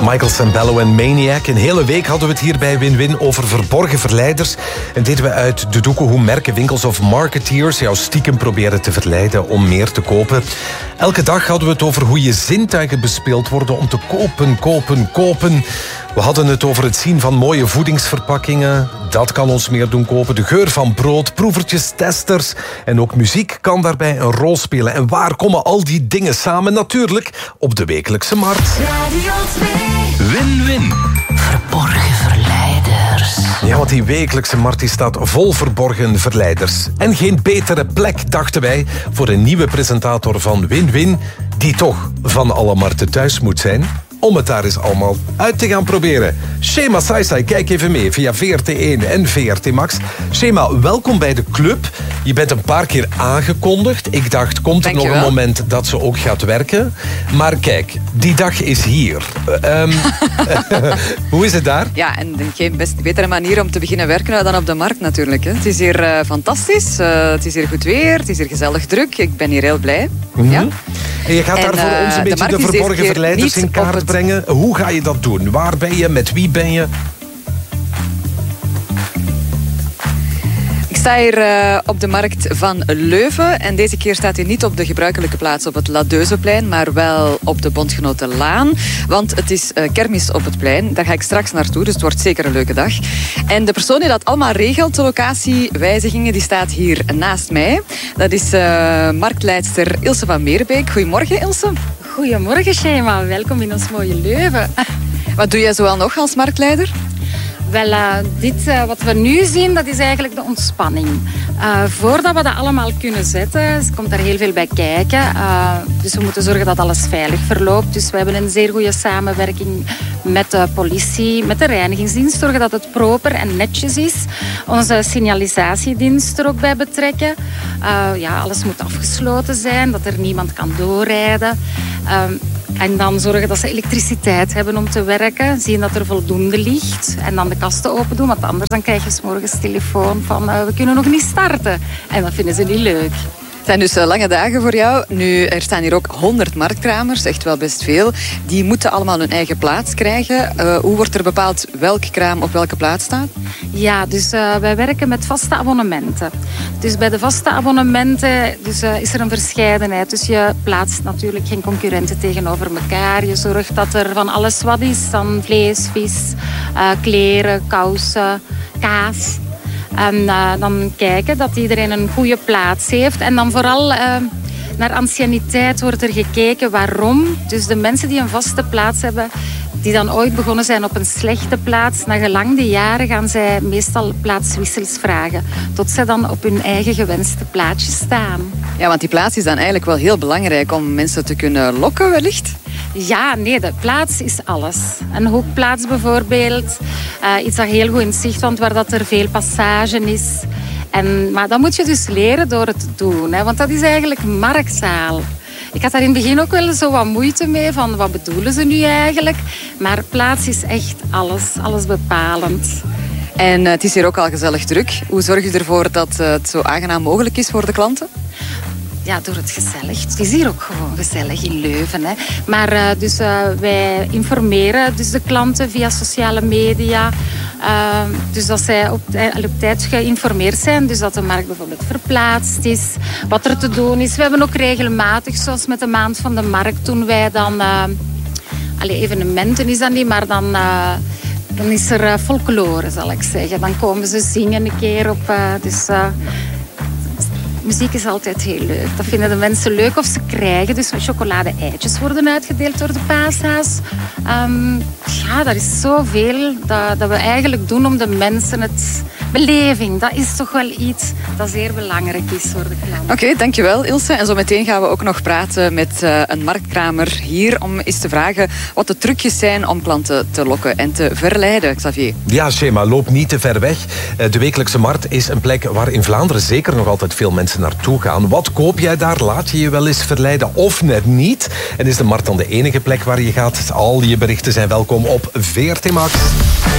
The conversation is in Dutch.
Michael Sembello en Maniac. Een hele week hadden we het hier bij Win-Win over verborgen verleiders. En deden we uit de doeken hoe merken, winkels of marketeers jou stiekem proberen te verleiden om meer te kopen. Elke dag hadden we het over hoe je zintuigen bespeeld worden om te kopen. We hadden het over het zien van mooie voedingsverpakkingen. Dat kan ons meer doen kopen. De geur van brood, proevertjes, testers. En ook muziek kan daarbij een rol spelen. En waar komen al die dingen samen? Natuurlijk op de wekelijkse markt. Radio 2. Win-Win. Verborgen verleiders. Ja, want die wekelijkse markt die staat vol verborgen verleiders. En geen betere plek, dachten wij, voor een nieuwe presentator van Win-Win, die toch van alle markten thuis moet zijn, om het daar eens allemaal uit te gaan proberen. Shema Saisai, kijk even mee via VRT1 en VRT Max. Shema, welkom bij de club. Je bent een paar keer aangekondigd. Ik dacht, komt er nog een moment dat ze ook gaat werken? Maar kijk, die dag is hier. Hoe is het daar? Ja, en geen betere manier om te beginnen werken dan op de markt natuurlijk. Hè. Het is hier fantastisch. Het is hier goed weer. Het is hier gezellig druk. Ik ben hier heel blij. Mm-hmm. Ja. En je gaat daar voor ons een beetje de verborgen verleiders in kaart brengen. Hoe ga je dat doen? Waar ben je? Met wie ben je? Ik sta hier op de markt van Leuven. En deze keer staat hij niet op de gebruikelijke plaats op het Ladeuzeplein, maar wel op de Bondgenotenlaan. Want het is kermis op het plein. Daar ga ik straks naartoe, dus het wordt zeker een leuke dag. En de persoon die dat allemaal regelt, de locatiewijzigingen, die staat hier naast mij. Dat is marktleidster Ilse van Meerbeek. Goedemorgen, Ilse. Goedemorgen, Shema. Welkom in ons mooie Leuven. Wat doe jij zoal nog als marktleider? Wel, dit wat we nu zien, dat is eigenlijk de ontspanning. Voordat we dat allemaal kunnen zetten, komt er heel veel bij kijken. Dus we moeten zorgen dat alles veilig verloopt. Dus we hebben een zeer goede samenwerking met de politie, met de reinigingsdienst. Zorgen dat het proper en netjes is. Onze signalisatiedienst er ook bij betrekken. Alles moet afgesloten zijn, dat er niemand kan doorrijden. En dan zorgen dat ze elektriciteit hebben om te werken. Zien dat er voldoende ligt. En dan de kasten open doen. Want anders dan krijg je 's morgens telefoon van we kunnen nog niet starten. En dat vinden ze niet leuk. Het zijn dus lange dagen voor jou. Nu, er staan hier ook 100 marktkramers, echt wel best veel. Die moeten allemaal hun eigen plaats krijgen. Hoe wordt er bepaald welke kraam op welke plaats staat? Ja, dus wij werken met vaste abonnementen. Dus bij de vaste abonnementen is er een verscheidenheid. Dus je plaatst natuurlijk geen concurrenten tegenover elkaar. Je zorgt dat er van alles wat is. Dan vlees, vis, kleren, kousen, kaas. En dan kijken dat iedereen een goede plaats heeft. En dan vooral naar anciëniteit wordt er gekeken. Waarom? Dus de mensen die een vaste plaats hebben, die dan ooit begonnen zijn op een slechte plaats, na gelang de jaren gaan zij meestal plaatswissels vragen. Tot zij dan op hun eigen gewenste plaatsje staan. Ja, want die plaats is dan eigenlijk wel heel belangrijk om mensen te kunnen lokken wellicht. Ja, nee, de plaats is alles. Een hoekplaats bijvoorbeeld. Iets dat heel goed in zicht komt, waar dat er veel passage is. Maar dat moet je dus leren door het te doen. Hè? Want dat is eigenlijk marktzaal. Ik had daar in het begin ook wel zo wat moeite mee. Van wat bedoelen ze nu eigenlijk? Maar plaats is echt alles bepalend. En het is hier ook al gezellig druk. Hoe zorg je ervoor dat het zo aangenaam mogelijk is voor de klanten? Ja, door het gezellig. Het is hier ook gewoon gezellig in Leuven. Hè. Maar wij informeren dus de klanten via sociale media. Dus dat zij op tijd geïnformeerd zijn. Dus dat de markt bijvoorbeeld verplaatst is. Wat er te doen is. We hebben ook regelmatig, zoals met de maand van de markt, doen wij dan evenementen is dat niet, maar dan is er folklore, zal ik zeggen. Dan komen ze zingen een keer op. Muziek is altijd heel leuk. Dat vinden de mensen leuk of ze krijgen. Dus chocolade-eitjes worden uitgedeeld door de paashaas. Dat is zoveel dat we eigenlijk doen om de mensen het beleving. Dat is toch wel iets dat zeer belangrijk is voor de klant. Oké, dankjewel Ilse. En zo meteen gaan we ook nog praten met een marktkramer hier om eens te vragen wat de trucjes zijn om klanten te lokken en te verleiden, Xavier. Ja, Shema, loop niet te ver weg. De wekelijkse markt is een plek waar in Vlaanderen zeker nog altijd veel mensen naartoe gaan. Wat koop jij daar? Laat je je wel eens verleiden of net niet? En is de markt dan de enige plek waar je gaat? Al je berichten zijn welkom op VRT Max.